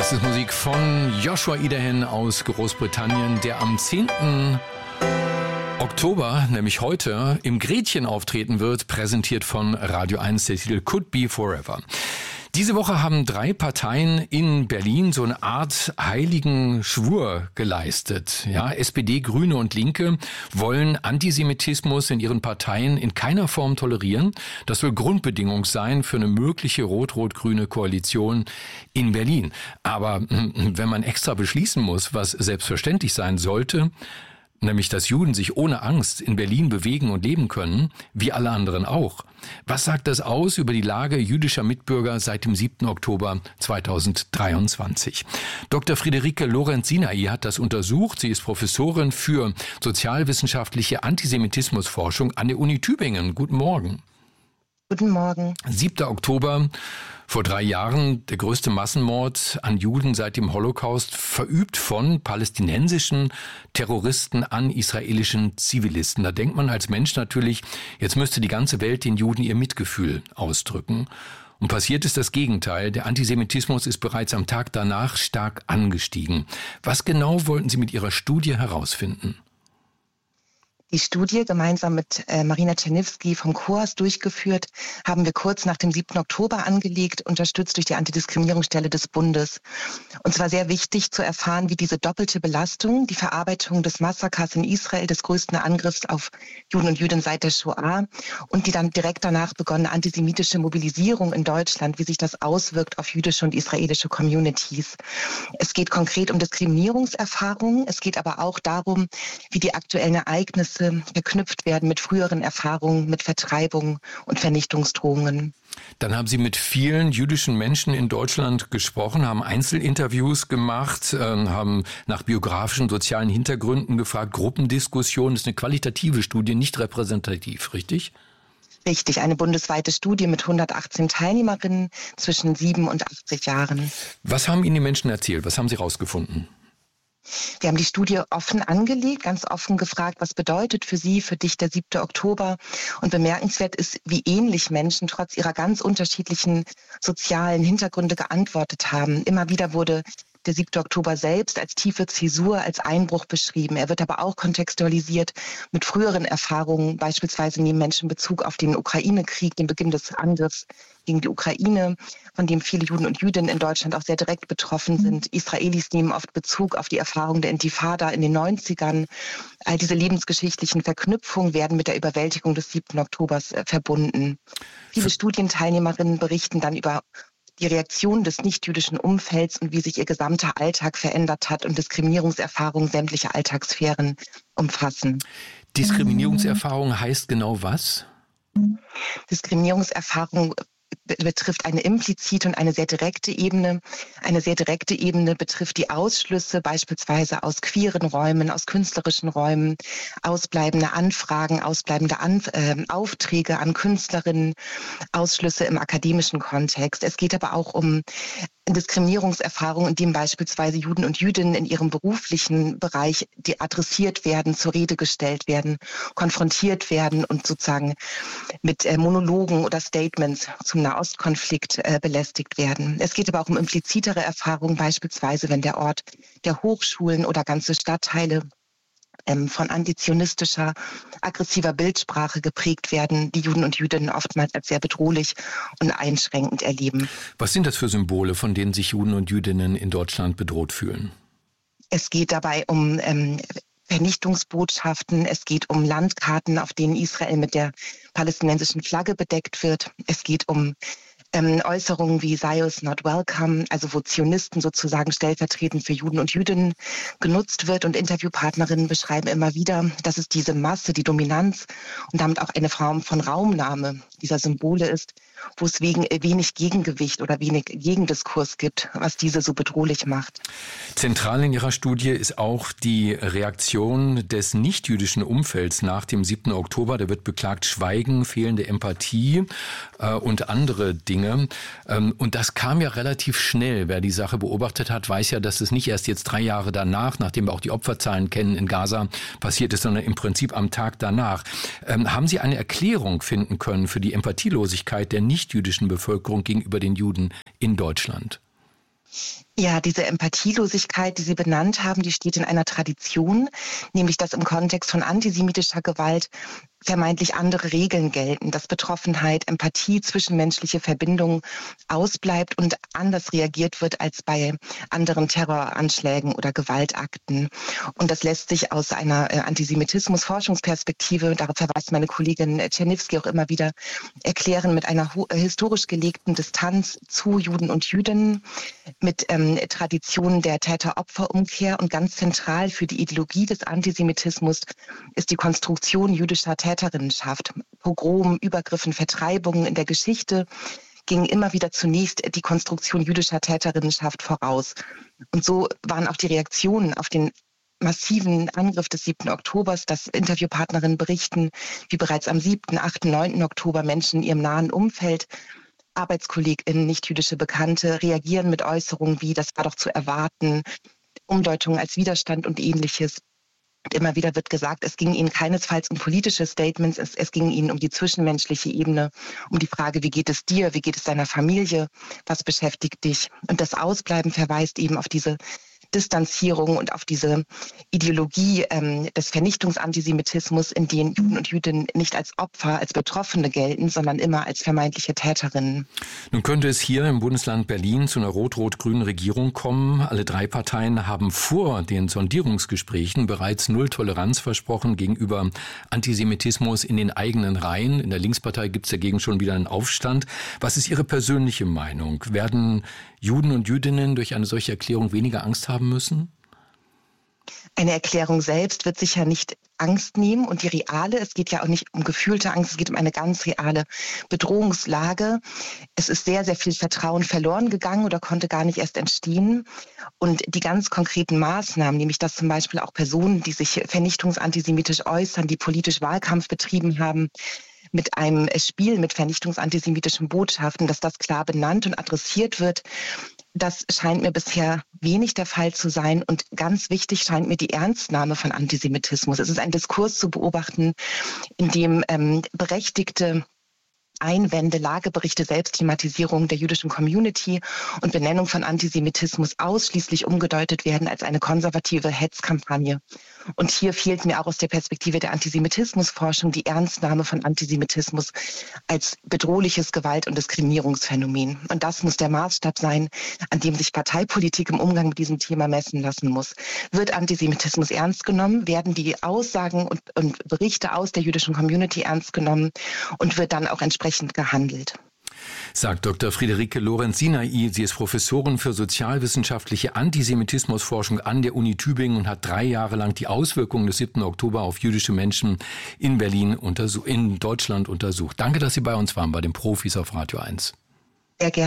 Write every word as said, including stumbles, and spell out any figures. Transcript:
Das ist Musik von Joshua Idahen aus Großbritannien, der am zehnten Oktober, nämlich heute, im Gretchen auftreten wird, präsentiert von Radio eins, der Titel Could Be Forever. Diese Woche haben drei Parteien in Berlin so eine Art heiligen Schwur geleistet. Ja, S P D, Grüne und Linke wollen Antisemitismus in ihren Parteien in keiner Form tolerieren. Das soll Grundbedingung sein für eine mögliche rot-rot-grüne Koalition in Berlin. Aber wenn man extra beschließen muss, was selbstverständlich sein sollte, nämlich dass Juden sich ohne Angst in Berlin bewegen und leben können, wie alle anderen auch. Was sagt das aus über die Lage jüdischer Mitbürger seit dem siebten Oktober zweitausenddreiundzwanzig? Doktor Friederike Lorenz-Sinai hat das untersucht. Sie ist Professorin für sozialwissenschaftliche Antisemitismusforschung an der Uni Tübingen. Guten Morgen. Guten Morgen. siebter Oktober, vor drei Jahren, der größte Massenmord an Juden seit dem Holocaust, verübt von palästinensischen Terroristen an israelischen Zivilisten. Da denkt man als Mensch natürlich, jetzt müsste die ganze Welt den Juden ihr Mitgefühl ausdrücken. Und passiert ist das Gegenteil. Der Antisemitismus ist bereits am Tag danach stark angestiegen. Was genau wollten Sie mit Ihrer Studie herausfinden? Die Studie, gemeinsam mit äh, Marina Czerniewski vom C O A S durchgeführt, haben wir kurz nach dem siebten Oktober angelegt, unterstützt durch die Antidiskriminierungsstelle des Bundes. Und zwar sehr wichtig zu erfahren, wie diese doppelte Belastung, die Verarbeitung des Massakers in Israel, des größten Angriffs auf Juden und Jüdinnen seit der Shoah und die dann direkt danach begonnene antisemitische Mobilisierung in Deutschland, wie sich das auswirkt auf jüdische und israelische Communities. Es geht konkret um Diskriminierungserfahrungen, es geht aber auch darum, wie die aktuellen Ereignisse verknüpft werden mit früheren Erfahrungen, mit Vertreibung und Vernichtungsdrohungen. Dann haben Sie mit vielen jüdischen Menschen in Deutschland gesprochen, haben Einzelinterviews gemacht, äh, haben nach biografischen, sozialen Hintergründen gefragt, Gruppendiskussionen. Das ist eine qualitative Studie, nicht repräsentativ, richtig? Richtig, eine bundesweite Studie mit hundertachtzehn Teilnehmerinnen zwischen sieben und achtzig Jahren. Was haben Ihnen die Menschen erzählt? Was haben Sie rausgefunden? Wir haben die Studie offen angelegt, ganz offen gefragt, was bedeutet für Sie, für dich der siebte Oktober? Und bemerkenswert ist, wie ähnlich Menschen trotz ihrer ganz unterschiedlichen sozialen Hintergründe geantwortet haben. Immer wieder wurde der siebte Oktober selbst als tiefe Zäsur, als Einbruch beschrieben. Er wird aber auch kontextualisiert mit früheren Erfahrungen. Beispielsweise nehmen Menschen Bezug auf den Ukraine-Krieg, den Beginn des Angriffs gegen die Ukraine, von dem viele Juden und Jüdinnen in Deutschland auch sehr direkt betroffen sind. Israelis nehmen oft Bezug auf die Erfahrung der Intifada in den neunzigern. All diese lebensgeschichtlichen Verknüpfungen werden mit der Überwältigung des siebten Oktobers äh, verbunden. Viele Studienteilnehmerinnen berichten dann über die Reaktion des nichtjüdischen Umfelds und wie sich ihr gesamter Alltag verändert hat und Diskriminierungserfahrungen sämtliche Alltagssphären umfassen. Diskriminierungserfahrung heißt genau was? Diskriminierungserfahrung betrifft eine implizite und eine sehr direkte Ebene. Eine sehr direkte Ebene betrifft die Ausschlüsse beispielsweise aus queeren Räumen, aus künstlerischen Räumen, ausbleibende Anfragen, ausbleibende An- äh, Aufträge an Künstlerinnen, Ausschlüsse im akademischen Kontext. Es geht aber auch um Diskriminierungserfahrungen, in denen beispielsweise Juden und Jüdinnen in ihrem beruflichen Bereich die adressiert werden, zur Rede gestellt werden, konfrontiert werden und sozusagen mit äh, Monologen oder Statements zum Nahostkonflikt äh, belästigt werden. Es geht aber auch um implizitere Erfahrungen, beispielsweise wenn der Ort der Hochschulen oder ganze Stadtteile ähm, von antizionistischer, aggressiver Bildsprache geprägt werden, die Juden und Jüdinnen oftmals als sehr bedrohlich und einschränkend erleben. Was sind das für Symbole, von denen sich Juden und Jüdinnen in Deutschland bedroht fühlen? Es geht dabei um ähm, Vernichtungsbotschaften, es geht um Landkarten, auf denen Israel mit der palästinensischen Flagge bedeckt wird. Es geht um ähm, Äußerungen wie Zios not welcome, also wo Zionisten sozusagen stellvertretend für Juden und Jüdinnen genutzt wird. Und Interviewpartnerinnen beschreiben immer wieder, dass es diese Masse, die Dominanz und damit auch eine Form von Raumnahme dieser Symbole ist, wo es wegen, wenig Gegengewicht oder wenig Gegendiskurs gibt, was diese so bedrohlich macht. Zentral in Ihrer Studie ist auch die Reaktion des nichtjüdischen Umfelds nach dem siebten Oktober. Da wird beklagt Schweigen, fehlende Empathie äh, und andere Dinge. Ähm, und das kam ja relativ schnell. Wer die Sache beobachtet hat, weiß ja, dass es nicht erst jetzt drei Jahre danach, nachdem wir auch die Opferzahlen kennen in Gaza, passiert ist, sondern im Prinzip am Tag danach. Ähm, haben Sie eine Erklärung finden können für die Empathielosigkeit der nichtjüdischen Bevölkerung gegenüber den Juden in Deutschland? Ja, diese Empathielosigkeit, die Sie benannt haben, die steht in einer Tradition, nämlich dass im Kontext von antisemitischer Gewalt vermeintlich andere Regeln gelten, dass Betroffenheit, Empathie, zwischenmenschliche Verbindungen ausbleibt und anders reagiert wird als bei anderen Terroranschlägen oder Gewaltakten. Und das lässt sich aus einer äh, Antisemitismus-Forschungsperspektive, darauf verweist meine Kollegin Czerniewski auch immer wieder, erklären mit einer ho- historisch gelegten Distanz zu Juden und Jüdinnen, mit ähm, Traditionen der Täter-Opfer-Umkehr, und ganz zentral für die Ideologie des Antisemitismus ist die Konstruktion jüdischer Täterinnenschaft. Pogrom, Übergriffen, Vertreibungen in der Geschichte gingen immer wieder zunächst die Konstruktion jüdischer Täterinnenschaft voraus. Und so waren auch die Reaktionen auf den massiven Angriff des siebten Oktobers, dass Interviewpartnerinnen berichten, wie bereits am siebten, achten, neunten Oktober Menschen in ihrem nahen Umfeld, ArbeitskollegInnen, nicht-jüdische Bekannte, reagieren mit Äußerungen wie, das war doch zu erwarten, Umdeutungen als Widerstand und Ähnliches. Und immer wieder wird gesagt, es ging ihnen keinesfalls um politische Statements, es, es ging ihnen um die zwischenmenschliche Ebene, um die Frage, wie geht es dir, wie geht es deiner Familie, was beschäftigt dich? Und das Ausbleiben verweist eben auf diese Distanzierung und auf diese Ideologie ähm, des Vernichtungsantisemitismus, in denen Juden und Jüdinnen nicht als Opfer, als Betroffene gelten, sondern immer als vermeintliche Täterinnen. Nun könnte es hier im Bundesland Berlin zu einer rot-rot-grünen Regierung kommen. Alle drei Parteien haben vor den Sondierungsgesprächen bereits Null Toleranz versprochen gegenüber Antisemitismus in den eigenen Reihen. In der Linkspartei gibt es dagegen schon wieder einen Aufstand. Was ist Ihre persönliche Meinung? Werden Juden und Jüdinnen durch eine solche Erklärung weniger Angst haben müssen? Eine Erklärung selbst wird sicher nicht Angst nehmen, und die reale, es geht ja auch nicht um gefühlte Angst, es geht um eine ganz reale Bedrohungslage. Es ist sehr, sehr viel Vertrauen verloren gegangen oder konnte gar nicht erst entstehen. Und die ganz konkreten Maßnahmen, nämlich dass zum Beispiel auch Personen, die sich vernichtungsantisemitisch äußern, die politisch Wahlkampf betrieben haben, mit einem Spiel mit vernichtungsantisemitischen Botschaften, dass das klar benannt und adressiert wird, das scheint mir bisher wenig der Fall zu sein. Und ganz wichtig scheint mir die Ernstnahme von Antisemitismus. Es ist ein Diskurs zu beobachten, in dem ähm, berechtigte Einwände, Lageberichte, Selbstthematisierung der jüdischen Community und Benennung von Antisemitismus ausschließlich umgedeutet werden als eine konservative Hetzkampagne. Und hier fehlt mir auch aus der Perspektive der Antisemitismusforschung die Ernstnahme von Antisemitismus als bedrohliches Gewalt- und Diskriminierungsphänomen. Und das muss der Maßstab sein, an dem sich Parteipolitik im Umgang mit diesem Thema messen lassen muss. Wird Antisemitismus ernst genommen? Werden die Aussagen und, und Berichte aus der jüdischen Community ernst genommen? Und wird dann auch entsprechend gehandelt? Sagt Doktor Friederike Lorenz-Sinai. Sie ist Professorin für sozialwissenschaftliche Antisemitismusforschung an der Uni Tübingen und hat drei Jahre lang die Auswirkungen des siebten Oktober auf jüdische Menschen in Berlin, untersuch- in Deutschland untersucht. Danke, dass Sie bei uns waren, bei den Profis auf Radio eins. Sehr gerne.